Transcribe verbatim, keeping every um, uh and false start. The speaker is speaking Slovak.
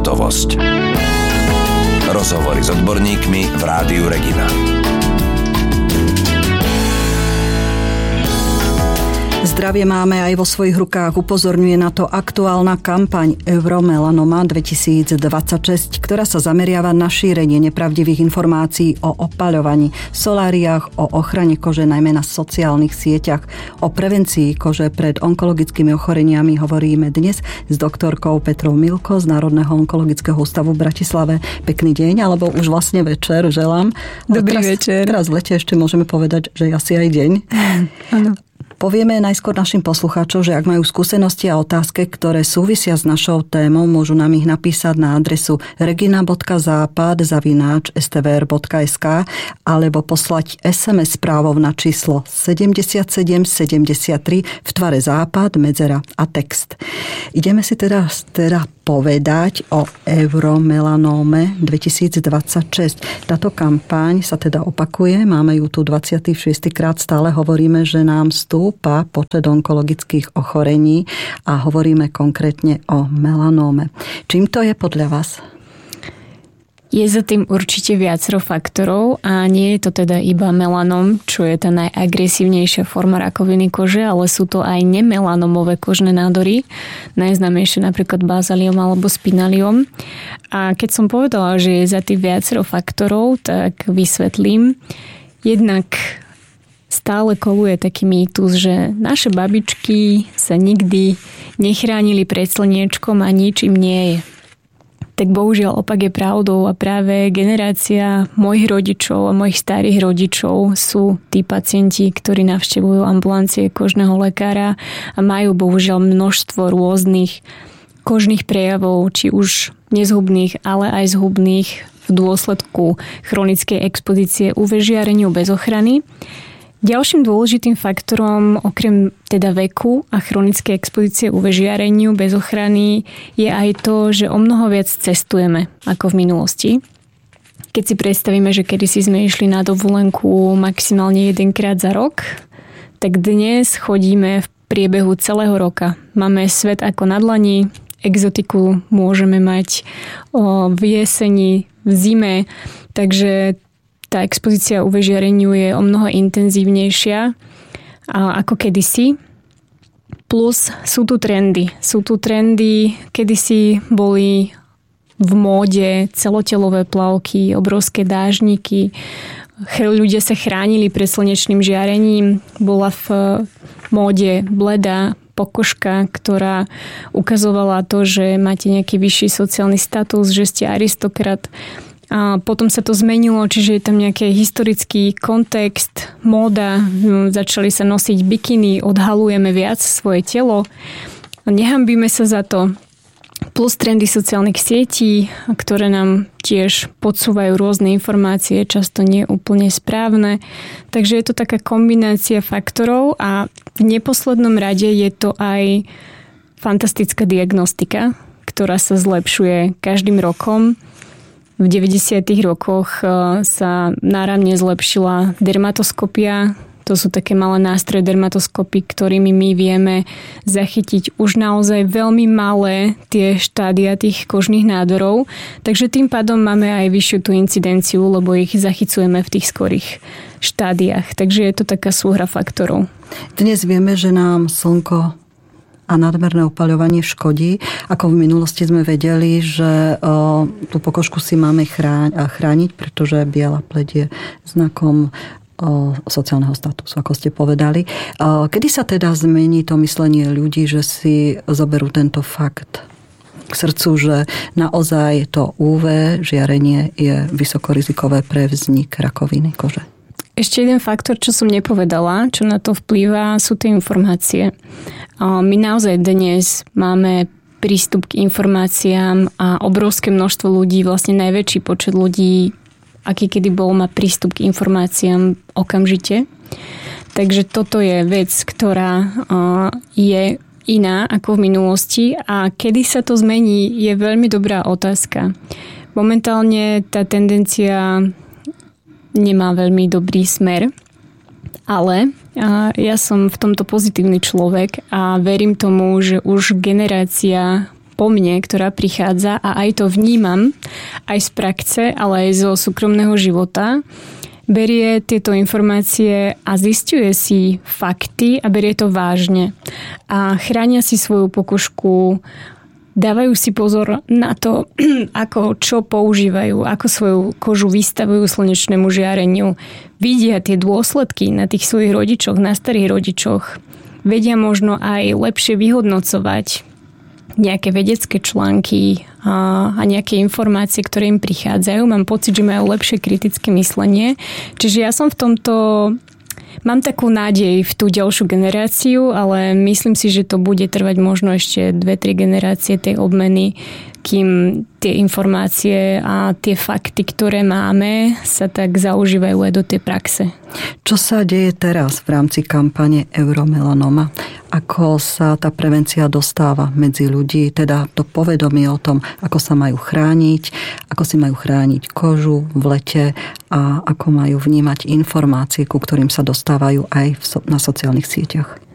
hotovosť. Rozhovory s odborníkmi v Rádiu Regina. Zdravie máme aj vo svojich rukách, upozorňuje na to aktuálna kampaň Euromelanoma dvetisícdvadsaťšesť, ktorá sa zameriava na šírenie nepravdivých informácií o opaľovaní, soláriách, o ochrane kože, najmä na sociálnych sieťach. O prevencii kože pred onkologickými ochoreniami hovoríme dnes s doktorkou Petrou Milko z Národného onkologického ústavu v Bratislave. Pekný deň, alebo už vlastne večer, želám. Dobrý teraz, večer. Teraz v lete ešte môžeme povedať, že asi aj deň. Áno. Povieme najskôr našim poslucháčom, že ak majú skúsenosti a otázky, ktoré súvisia s našou témou, môžu nám ich napísať na adresu regina bodka západ zavináč es té vé er bodka es ká alebo poslať es em es správou na číslo sedemdesiatsedem sedemdesiattri v tvare západ, medzera a text. Ideme si teda, teda povedať o Euromelanome dvetisícdvadsaťšesť. Táto kampaň sa teda opakuje, máme ju tu dvadsiaty šiesty krát, stále hovoríme, že nám stúpa počet onkologických ochorení a hovoríme konkrétne o melanóme. Čím to je podľa vás? Je za tým určite viacero faktorov a nie je to teda iba melanom, čo je tá najagresívnejšia forma rakoviny kože, ale sú to aj nemelanomové kožné nádory, najznámejšie napríklad bazaliom alebo spinaliom. A keď som povedala, že je za tým viacero faktorov, tak vysvetlím. Jednak stále koluje taký mýtus, že naše babičky sa nikdy nechránili pred slniečkom a nič im nie je. Tak bohužiaľ opak je pravdou a práve generácia mojich rodičov a mojich starých rodičov sú tí pacienti, ktorí navštevujú ambulancie kožného lekára a majú bohužiaľ množstvo rôznych kožných prejavov, či už nezhubných, ale aj zhubných v dôsledku chronickej expozície ú vé žiareniu bez ochrany. Ďalším dôležitým faktorom, okrem teda veku a chronickej expozície ú vé žiareniu bez ochrany, je aj to, že o mnoho viac cestujeme ako v minulosti. Keď si predstavíme, že kedysi sme išli na dovolenku maximálne jedenkrát za rok, tak dnes chodíme v priebehu celého roka. Máme svet ako na dlani, exotiku môžeme mať v jeseni, v zime, takže tá expozícia ú vé žiareniu je o mnoho intenzívnejšia ako kedysi. Plus sú tu trendy. Sú tu trendy, kedysi boli v móde celotelové plavky, obrovské dážniky. Ľudia sa chránili pred slnečným žiarením. Bola v móde bledá pokožka, ktorá ukazovala to, že máte nejaký vyšší sociálny status, že ste aristokrat. A potom sa to zmenilo, čiže je tam nejaký historický kontext, móda, začali sa nosiť bikiny, odhalujeme viac svoje telo. Nehambíme sa za to. Plus trendy sociálnych sietí, ktoré nám tiež podsúvajú rôzne informácie, často nie úplne správne. Takže je to taká kombinácia faktorov a v neposlednom rade je to aj fantastická diagnostika, ktorá sa zlepšuje každým rokom. V deväťdesiatych rokoch sa náramne zlepšila dermatoskopia. To sú také malé nástroje dermatoskopy, ktorými my vieme zachytiť už naozaj veľmi malé tie štádia tých kožných nádorov. Takže tým pádom máme aj vyššiu tú incidenciu, lebo ich zachycujeme v tých skorých štádiách. Takže je to taká súhra faktorov. Dnes vieme, že nám slnko a nadmerné opaľovanie škodí. Ako v minulosti sme vedeli, že o, tú pokožku si máme chráň, chrániť, pretože biela pleť je znakom o, sociálneho statusu, ako ste povedali. O, kedy sa teda zmení to myslenie ľudí, že si zoberú tento fakt k srdcu, že naozaj to ú vé žiarenie je vysokorizikové pre vznik rakoviny kože? Ešte jeden faktor, čo som nepovedala, čo na to vplýva, sú tie informácie. My naozaj dnes máme prístup k informáciám a obrovské množstvo ľudí, vlastne najväčší počet ľudí, aký kedy bol, má prístup k informáciám okamžite. Takže toto je vec, ktorá je iná ako v minulosti a kedy sa to zmení, je veľmi dobrá otázka. Momentálne tá tendencia nemá veľmi dobrý smer, ale ja som v tomto pozitívny človek a verím tomu, že už generácia po mne, ktorá prichádza a aj to vnímam aj z praxe, ale aj zo súkromného života, berie tieto informácie a zisťuje si fakty a berie to vážne. A chránia si svoju pokožku, dávajú si pozor na to, ako čo používajú, ako svoju kožu vystavujú slnečnému žiareniu. Vidia tie dôsledky na tých svojich rodičoch, na starých rodičoch. Vedia možno aj lepšie vyhodnocovať nejaké vedecké články a, a nejaké informácie, ktoré im prichádzajú. Mám pocit, že majú lepšie kritické myslenie. Čiže ja som v tomto... Mám takú nádej v tú ďalšiu generáciu, ale myslím si, že to bude trvať možno ešte dve tri generácie tej obmeny, kým tie informácie a tie fakty, ktoré máme, sa tak zaužívajú aj do tej praxe. Čo sa deje teraz v rámci kampane Euromelanoma? Ako sa tá prevencia dostáva medzi ľudí, teda to povedomie o tom, ako sa majú chrániť, ako si majú chrániť kožu v lete a ako majú vnímať informácie, ku ktorým sa dostávajú aj na sociálnych sieťach?